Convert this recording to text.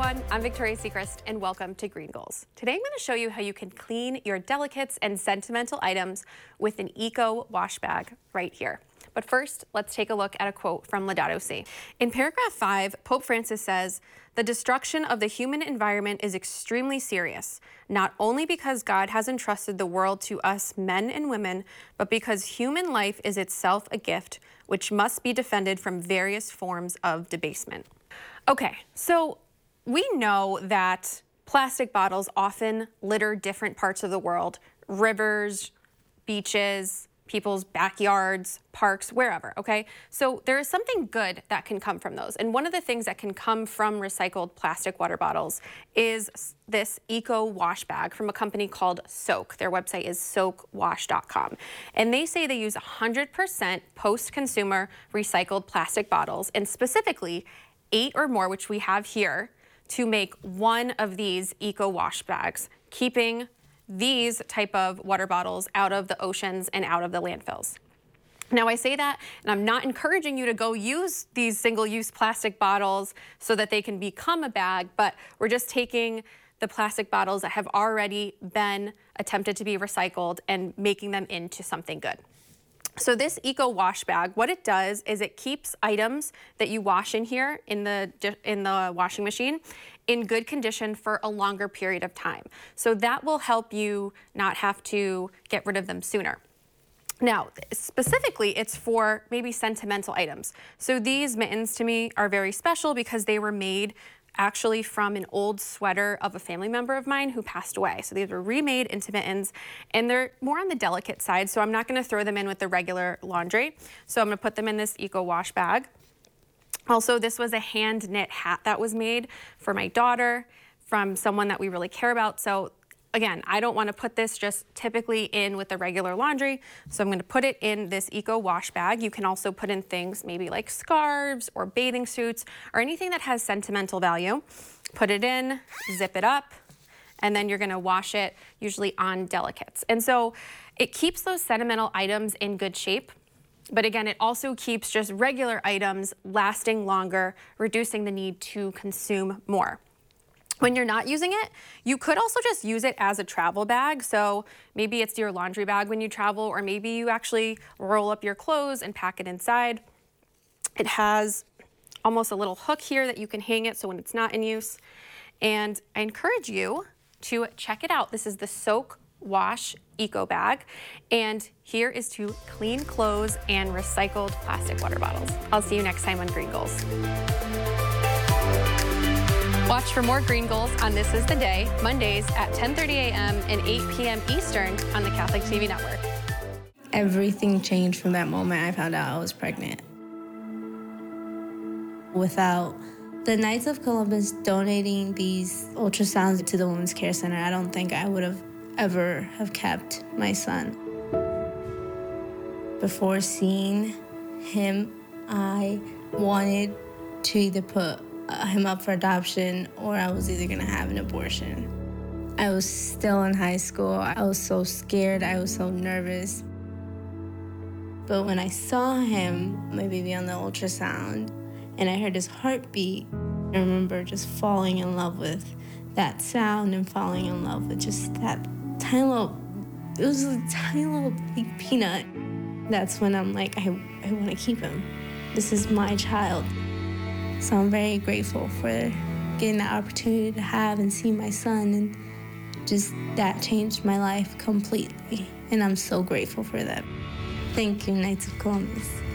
everyone, I'm Victoria Sechrist and welcome to Green Goals. Today I'm going to show you how you can clean your delicates and sentimental items with an eco wash bag right here. But first, let's take a look at a quote from Laudato Si. In paragraph 5, Pope Francis says, "The destruction of the human environment is extremely serious, not only because God has entrusted the world to us men and women, but because human life is itself a gift which must be defended from various forms of debasement." Okay, so we know that plastic bottles often litter different parts of the world, rivers, beaches, people's backyards, parks, wherever, okay? So there is something good that can come from those. And one of the things that can come from recycled plastic water bottles is this eco wash bag from a company called Soak. Their website is soakwash.com. And they say they use 100% post-consumer recycled plastic bottles, and specifically 8 or more, which we have here, to make one of these eco wash bags, keeping these type of water bottles out of the oceans and out of the landfills. Now I say that, and I'm not encouraging you to go use these single-use plastic bottles so that they can become a bag, but we're just taking the plastic bottles that have already been attempted to be recycled and making them into something good. So this eco wash bag, what it does is it keeps items that you wash in here in the washing machine in good condition for a longer period of time. So that will help you not have to get rid of them sooner. Now, specifically, it's for maybe sentimental items. So these mittens to me are very special because they were made actually from an old sweater of a family member of mine who passed away. So these were remade into mittens, and they're more on the delicate side, so I'm not gonna throw them in with the regular laundry. So I'm gonna put them in this eco wash bag. Also, this was a hand knit hat that was made for my daughter from someone that we really care about. So again, I don't want to put this just typically in with the regular laundry, so I'm going to put it in this eco wash bag. You can also put in things maybe like scarves or bathing suits or anything that has sentimental value. Put it in, zip it up, and then you're going to wash it usually on delicates. And so it keeps those sentimental items in good shape. But again, it also keeps just regular items lasting longer, reducing the need to consume more. When you're not using it, you could also just use it as a travel bag. So maybe it's your laundry bag when you travel, or maybe you actually roll up your clothes and pack it inside. It has almost a little hook here that you can hang it so when it's not in use. And I encourage you to check it out. This is the Soak Wash Eco Bag, and here is to clean clothes and recycled plastic water bottles. I'll see you next time on Green Goals. Watch for more Green Goals on This Is the Day, Mondays at 10:30 a.m. and 8 p.m. Eastern on the Catholic TV Network. Everything changed from that moment I found out I was pregnant. Without the Knights of Columbus donating these ultrasounds to the Women's Care Center, I don't think I would have ever have kept my son. Before seeing him, I wanted to either put him up for adoption or I was either gonna have an abortion. I was still in high school. I was so scared. I was so nervous. But when I saw him, my baby on the ultrasound, and I heard his heartbeat, I remember just falling in love with that sound and falling in love with just that tiny little, it was a tiny little like, peanut. That's when I'm like, I want to keep him. This is my child. So I'm very grateful for getting the opportunity to have and see my son, and just that changed my life completely. And I'm so grateful for that. Thank you, Knights of Columbus.